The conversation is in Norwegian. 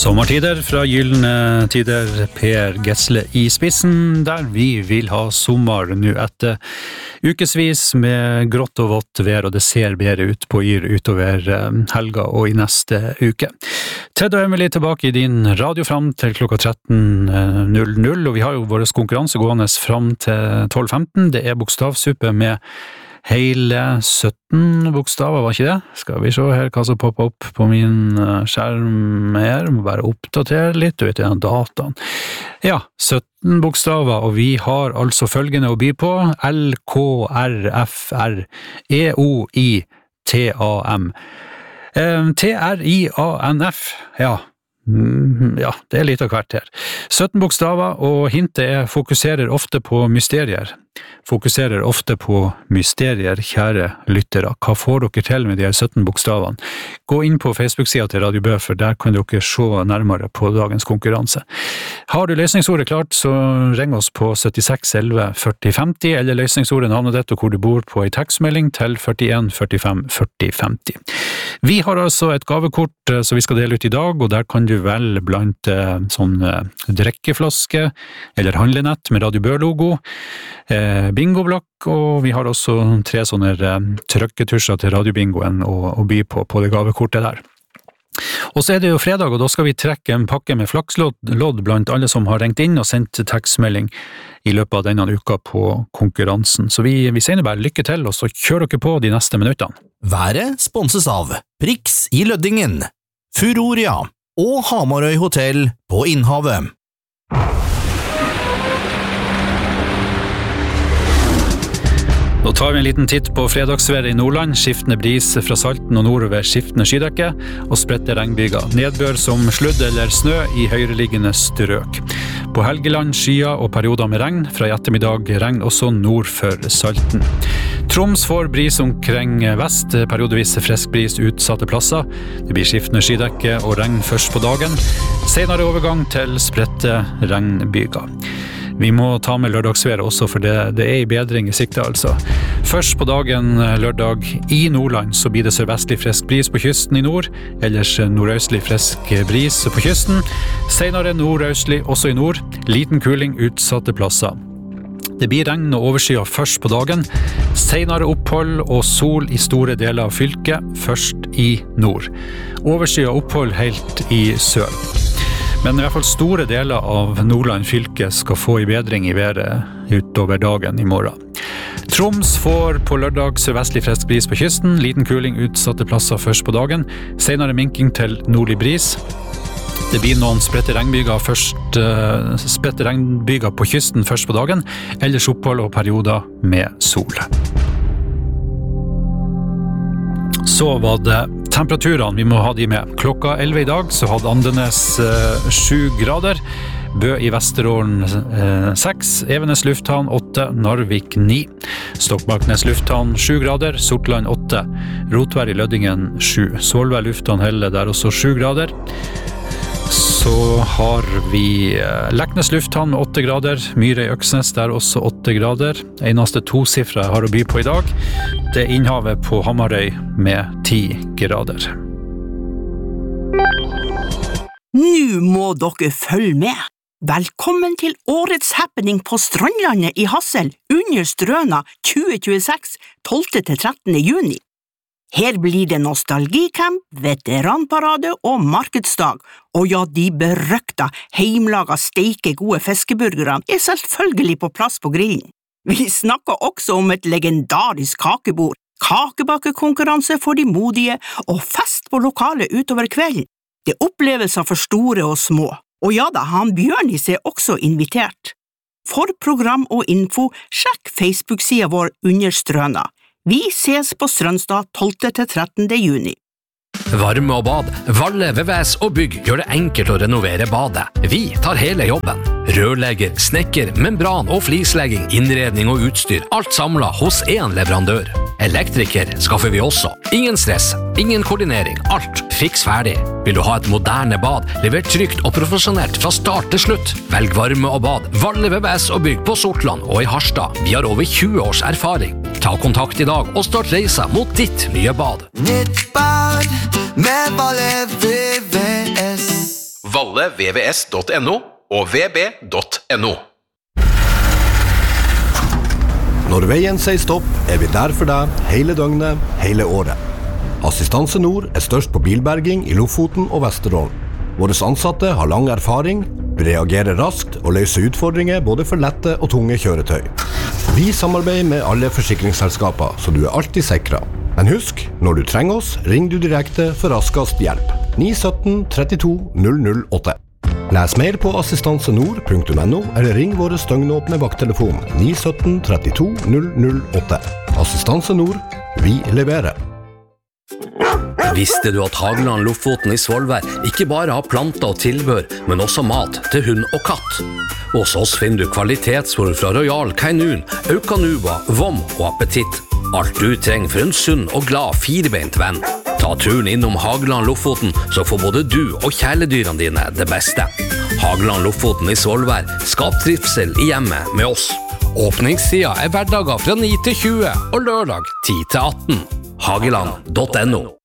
Sommertider fra Gyllene Tider, Per Gessle I spissen, der vi vil ha sommer nå etter ukesvis med grått og vått vær, og det ser bedre ut på Yr utover helga og I neste uke. Ted og Emily tilbake I din radio fram til klokka 13.00, og vi har jo våres konkurranse gående fram til 12.15. Det bokstavsuppe med hele 17 bokstaver, var ikke det? Skal vi se her hva som popper opp på min skjerm her. Må bare oppdatere litt, du vet den dataen. Ja, 17 bokstaver, og vi har altså følgende å by på. LKRFREOITAM. TRIANF, ja. Ja, det litt av hvert her. 17 bokstaver, og hintet fokuserer ofte på mysterier. Fokuserer ofte på mysterier, kjære lyttere. Hva får dere til med de her 17 bokstavene? Gå inn på Facebook-siden til Radio Bø, for der kan dere se nærmere på dagens konkurranse. Har du løsningsordet klart, så ring oss på 76 11 40 50, eller løsningsordet navnet ditt og hvor du bor på I tekstmelding til 41 45 40 50. Vi har altså et gavekort som vi skal dele ut I dag, og der kan du velge blant sånn drikkeflaske eller handlenett med Radio Bø-logo, bingoblokk, og vi har også 3 sånne trykketusjer til radiobingoen å by på det gavekortet der. Og så det jo fredag, og da skal vi trekke en pakke med flakslodd blant alle som har ringt inn og sendt tekstmelding I løpet av denne uka på konkurransen. Så vi sier bare lykke til, og så kjører dere på de neste minuttene. Været sponses av Prix I Løddingen, Furoria og Hamarøy Hotel på Innhavet. Nå tar vi en liten titt på fredagsværet I Nordland, skiftende bris fra Salten og nordover skiftende skydekke og spredte regnbyger. Nedbør som sludd eller snø I høyreliggende strøk. På Helgeland skyer og perioder med regn, fra I ettermiddag regn også nord for Salten. Troms får bris omkring vest, periodevis frisk bris utsatte plasser. Det blir skiftende skydekke og regn først på dagen. Senere overgang til spredte regnbyger. Vi må ta med lørdagsværet også, for det I bedring I sikte altså. Først på dagen lørdag I Nordland så blir det sørvestlig frisk bris på kysten I nord, ellers nordøstlig frisk bris på kysten. Senere nordøstlig også I nord, liten kuling utsatte plasser. Det blir regn og overskyet først på dagen, senere opphold og sol I store deler av fylket, først I nord. Overskyet opphold helt I sør. Men I hvert fall store deler av Nordland fylke skal få I bedring I været utover dagen I morgen. Troms får på lørdag sørvestlig frisk bris på kysten, liten kuling utsatte plasser først på dagen, senere minking til nordlig bris. Det blir noen spredte regnbyger på kysten først på dagen, ellers opphold og perioder med sol. Så var det temperaturene, vi må ha de med. Klokka 11 I dag så hadde Andenes 7 grader, Bø I Vesterålen 6, Evenes lufthavn 8, Narvik 9, Stokmarknes lufthavn 7 grader, Sortland 8, Rotvær I Løddingen 7, Svolvær lufthavn Helle der også 7 grader. Så har vi Leknes lufthavn med 8 grader, Myre I Øksnes der også 8 grader. Eneste 2-sifre jeg har å by på I dag, det Innhavet på Hamarøy med 10 grader. Nå må dere følge med. Velkommen til årets happening på Strandlandet I Hassel under Strøna 2026, 12-13. juni. Her blir det nostalgicamp, veteranparade og markedsdag, og ja, de berøkta, heimlaga, steike gode fiskeburgerne selvfølgelig på plass på grillen. Vi snakker også om et legendarisk kakebord, kakebakekonkurranse for de modige og fest på lokalet utover kvelden. Det opplevelser for store og små. Og ja da, han Bjørnis også invitert. For program og info, sjekk Facebook-siden vår under Strøna. Vi ses på Strømstad 12-13. juni. Varme og bad, Valle, VVS og bygg gjør det enkelt å renovere badet. Vi tar hele jobben. Rørlegger, snekker, membran og flislegging, innredning og utstyr, alt samlet hos en leverandør. Elektriker skaffer vi også. Ingen stress, ingen koordinering, alt fiks ferdig. Vil du ha et moderne bad, levert trygt og profesjonelt fra start til slutt? Velg varme og bad, Valle, VVS og bygg på Sortland og I Harstad. Vi har over 20 års erfaring. Ta kontakt I dag og start reisa mot ditt nye bad. Nytt bad med Valle VVS. både vvs.no og vb.no. Når veien sier stopp, vi der for deg hele døgnet, hele året. Assistanse Nord størst på bilberging i Lofoten og Vesterålen. Våre ansatte har lang erfaring, reagerer raskt og løser utfordringer både for lette og tunge kjøretøy. Vi samarbeider med alle forsikringsselskaper, så du alltid sikret. Men husk, når du trenger oss, ring du direkte for raskest hjelp. 917 32 008. Les mer på assistansenord.no eller ring våre støgnåpne vakttelefon 917 32 008. Assistanse Nord, vi leverer. Visste du at Hageland Lofoten i Svolvær ikke bare har planter og tilbør, men også mat til hund og katt? Hos oss finner du kvalitetsfôr fra Royal Canin, Aucanuba, Vom og Appetitt. Alt du trenger for en sunn og glad firebeint venn. Ta turen innom Hageland Lofoten, så får både du og kjæledyrene dine det beste. Hageland Lofoten i Svolvær, skap trivsel i hjemmet med oss. Åpningstida hverdager fra 9 til 20 og lørdag 10 til 18. Hageland.no